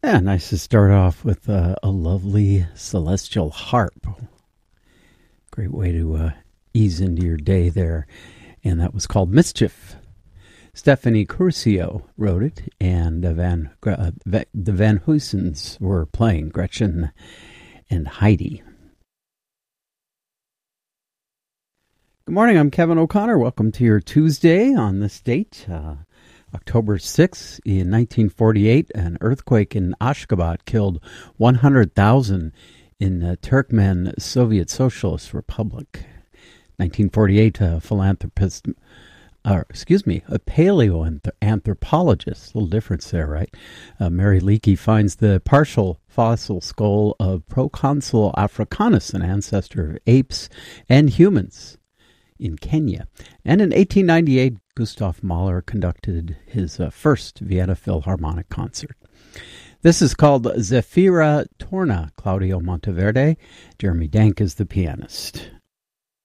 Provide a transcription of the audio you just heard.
Yeah, nice to start off with a lovely celestial harp. Great way to ease into your day there. And that was called Mischief. Stephanie Curcio wrote it, and the Van Huysens were playing, Gretchen and Heidi. Good morning, I'm Kevin O'Connor. Welcome to your Tuesday on this date. October 6th, in 1948, an earthquake in Ashgabat killed 100,000 in the Turkmen Soviet Socialist Republic. 1948, a paleoanthropologist, a little difference there, right? Mary Leakey finds the partial fossil skull of Proconsul africanus, an ancestor of apes and humans, in Kenya. And in 1898, Gustav Mahler conducted his first Vienna Philharmonic concert. This is called Zefira Torna, Claudio Monteverde. Jeremy Dank is the pianist.